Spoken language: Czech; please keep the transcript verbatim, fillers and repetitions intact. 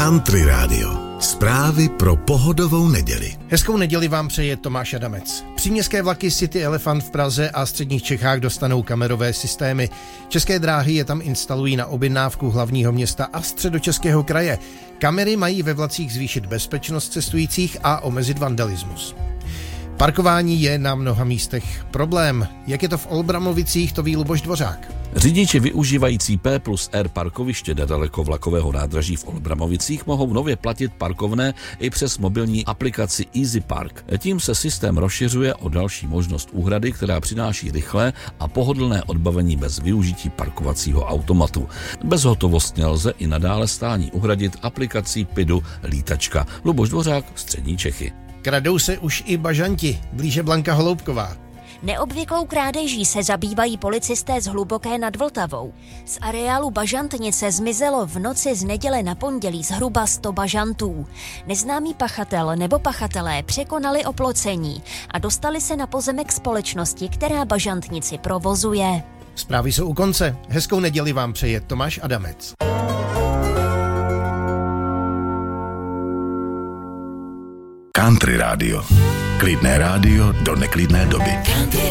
Country Radio. Zprávy pro pohodovou neděli. Hezkou neděli vám přeje Tomáš Adamec. Příměstské vlaky City Elephant v Praze a středních Čechách dostanou kamerové systémy. České dráhy je tam instalují na objednávku hlavního města a Středočeského kraje. Kamery mají ve vlacích zvýšit bezpečnost cestujících a omezit vandalismus. Parkování je na mnoha místech problém. Jak je to v Olbramovicích, to ví Luboš Dvořák. Řidiči využívající P plus R parkoviště nedaleko vlakového nádraží v Olbramovicích mohou nově platit parkovné i přes mobilní aplikaci Easy Park. Tím se systém rozšiřuje o další možnost úhrady, která přináší rychlé a pohodlné odbavení bez využití parkovacího automatu. Bezhotovostně lze i nadále stání uhradit aplikací P I D U Lítačka. Luboš Dvořák, Střední Čechy. Kradou se už i bažanti, blíže Blanka Holoubková. Neobvyklou krádeží se zabývají policisté z Hluboké nad Vltavou. Z areálu bažantnice zmizelo v noci z neděle na pondělí zhruba sto bažantů. Neznámý pachatel nebo pachatelé překonali oplocení a dostali se na pozemek společnosti, která bažantnici provozuje. Zprávy jsou u konce. Hezkou neděli vám přeje Tomáš Adamec. Country Radio. Klidné rádio do neklidné doby. Country